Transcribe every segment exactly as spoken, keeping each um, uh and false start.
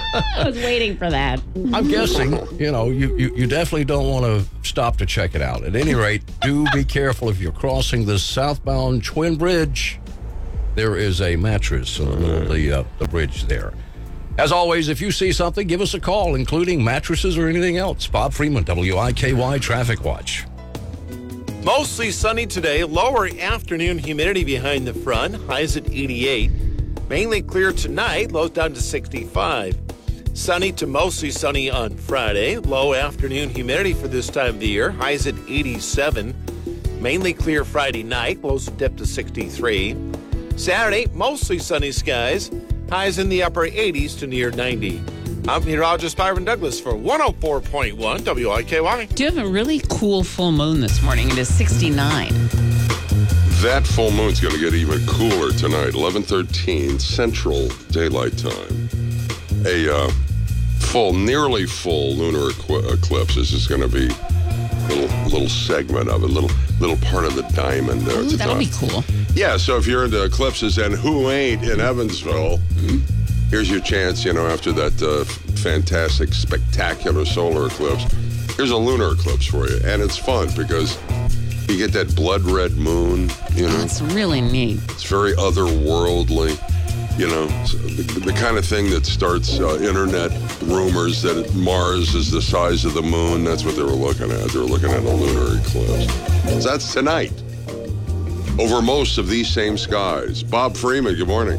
I was waiting for that. I'm guessing, you know, you, you, you definitely don't want to stop to check it out. At any rate, do be careful if you're crossing the southbound Twin Bridge. There is a mattress in the middle of the, uh, the bridge there. As always, if you see something, give us a call, including mattresses or anything else. Bob Freeman, W I K Y Traffic Watch. Mostly sunny today. Lower afternoon humidity behind the front. Highs at eighty-eight. Mainly clear tonight. Lows down to sixty-five. Sunny to mostly sunny on Friday. Low afternoon humidity for this time of the year. Highs at eighty-seven. Mainly clear Friday night. Lows dip to sixty-three. Saturday, mostly sunny skies. Highs in the upper eighties to near ninety. I'm meteorologist Byron Douglas for one oh four point one W I K Y. Do you have a really cool full moon this morning? It is sixty-nine. That full moon's going to get even cooler tonight. eleven thirteen Central Daylight Time. A uh, full, nearly full lunar equi- eclipse. This is going to be a little, little segment of it, little little part of the diamond there. Ooh, that'll top. be cool. Yeah, so if you're into eclipses, and who ain't in Evansville, mm-hmm. here's your chance, you know, after that uh, fantastic, spectacular solar eclipse. Here's a lunar eclipse for you, and it's fun because you get that blood red moon, you know. That's really neat. It's very otherworldly, you know, the, the kind of thing that starts uh, internet rumors that Mars is the size of the moon. That's what they were looking at. They were looking at a lunar eclipse. So that's tonight. Over most of these same skies. Bob Freeman, good morning.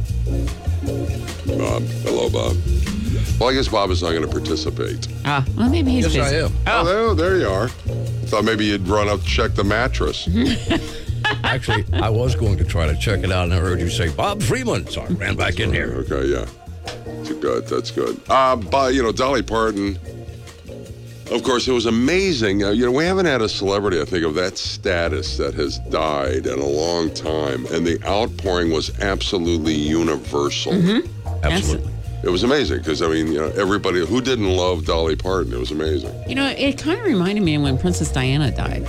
Bob. Hello, Bob. Well, I guess Bob is not going to participate. Ah, well, maybe he's Yes, busy. I am. Oh, there, there you are. Thought maybe you'd run up to check the mattress. Actually, I was going to try to check it out, and I heard you say Bob Freeman, so I ran back in here. Okay, yeah. That's good. That's good. Uh, but, you know, Dolly Parton, of course, it was amazing. Uh, you know, we haven't had a celebrity, I think, of that status that has died in a long time. And the outpouring was absolutely universal. Mm-hmm. Absolutely. It was amazing because, I mean, you know, everybody who didn't love Dolly Parton, it was amazing. You know, it kind of reminded me of when Princess Diana died.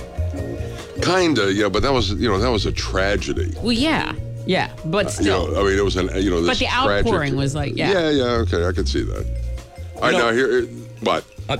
Kinda, yeah, but that was, you know, that was a tragedy. Well, yeah. Yeah, but Uh, still. you know, I mean, it was an, you know, this But the tragic- outpouring was like, yeah. Yeah, yeah, okay, I can see that. All right, know- now here, what? I,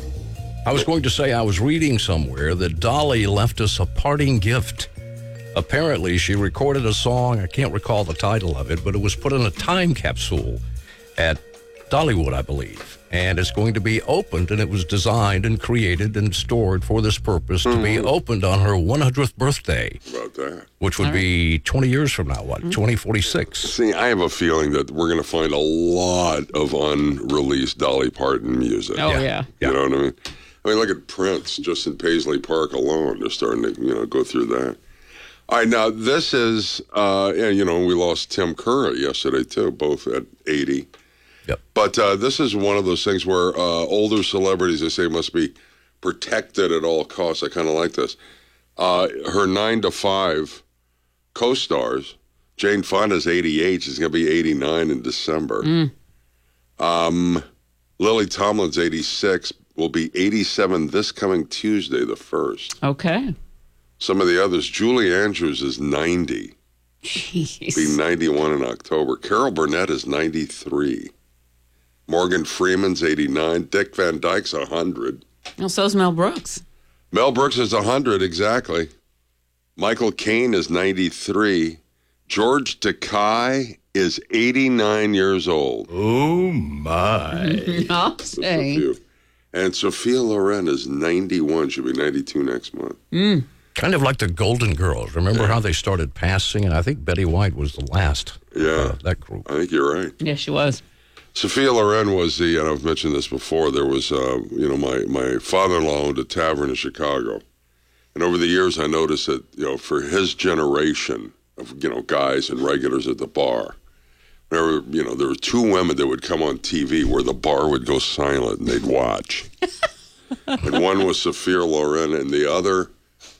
I was going to say I was reading somewhere that Dolly left us a parting gift. Apparently, she recorded a song. I can't recall the title of it, but it was put in a time capsule at Dollywood, I believe. And it's going to be opened, and it was designed and created and stored for this purpose to be opened on her one hundredth birthday, About that. which would be twenty years from now, what, twenty forty-six? See, I have a feeling that we're going to find a lot of unreleased Dolly Parton music. Oh, yeah. You know what I mean? I mean, look at Prince just in Paisley Park alone. They're starting to, you know, go through that. All right, now this is, uh, yeah, you know, we lost Tim Curry yesterday, too, both at eighty. Yep. But uh, this is one of those things where uh, older celebrities, they say, must be protected at all costs. I kind of like this. Uh, her nine to five co-stars, Jane Fonda's eighty-eight. She's going to be eighty-nine in December. Mm. Um, Lily Tomlin's eighty-six, will be eighty-seven this coming Tuesday, the first. Okay. Some of the others, Julie Andrews is ninety. Jeez. Be ninety-one in October. Carol Burnett is ninety-three. Morgan Freeman's eighty-nine. Dick Van Dyke's one hundred. Well, so's Mel Brooks. Mel Brooks is one hundred, exactly. Michael Caine is ninety-three. George Takei is eighty-nine years old. Oh, my. I'll Just a say. few. And Sophia Loren is ninety-one. She'll be ninety-two next month. Mm. Kind of like the Golden Girls. Remember how they started passing? And I think Betty White was the last Yeah. uh, that group. I think you're right. Yeah, she was. Sophia Loren was the, and I've mentioned this before, there was, uh, you know, my, my father-in-law owned a tavern in Chicago. And over the years, I noticed that, you know, for his generation of, you know, guys and regulars at the bar, there were, you know, there were two women that would come on T V where the bar would go silent and they'd watch. And one was Sophia Loren and the other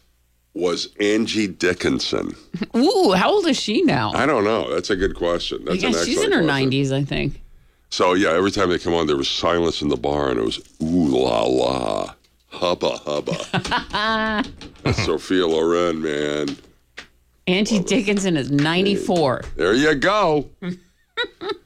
was Angie Dickinson. Ooh, how old is she now? I don't know. That's a good question. That's yeah, an she's excellent in her question. nineties, I think. So, yeah, every time they come on, there was silence in the bar, and it was ooh la la, hubba hubba. That's Sophia Loren, man. Angie Dickinson is ninety-four. There you go.